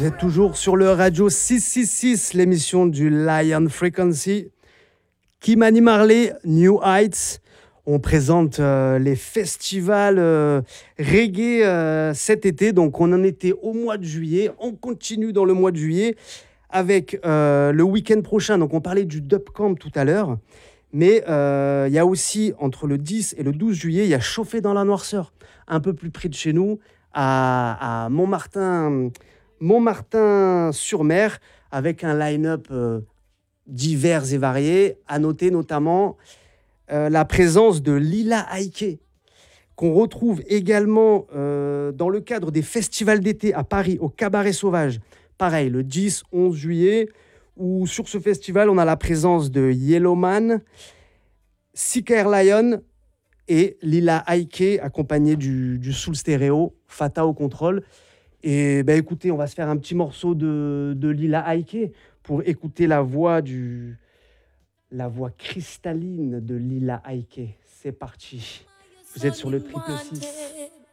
Vous êtes toujours sur le Radio 666, l'émission du Lion Frequency. Kimani Marley, New Heights. On présente les festivals reggae cet été. Donc, on en était au mois de juillet. On continue dans le mois de juillet avec le week-end prochain. Donc, on parlait du Dub Camp tout à l'heure. Mais il y a aussi, entre le 10 et le 12 juillet, il y a Chauffé dans la Noirceur, un peu plus près de chez nous, à Montmartin-sur-Mer, avec un line-up divers et variés. À noter notamment la présence de Lila Aike, qu'on retrouve également dans le cadre des festivals d'été à Paris, au Cabaret Sauvage. Pareil, le 10-11 juillet, où sur ce festival, on a la présence de Yellowman, Sicker Lion et Lila Aike, accompagné du Soul Stereo, Fata au contrôle. Et ben écoutez, on va se faire un petit morceau de Lila Aike pour écouter la voix cristalline de Lila Aike. C'est parti. Vous êtes sur le 666.